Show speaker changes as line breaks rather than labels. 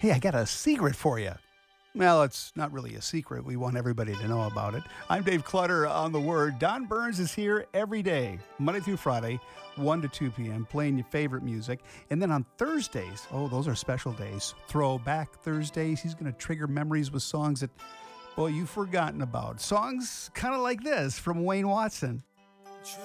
Hey, I got a secret for you. Well, it's not really a secret. We want everybody to know about it. I'm Dave Clutter on The Word. Don Burns is here every day, Monday through Friday, 1 to 2 p.m., playing your favorite music. And then on Thursdays, oh, those are special days, Throwback Thursdays, he's going to trigger memories with songs that, boy, you've forgotten about. Songs kind of like this from Wayne Watson.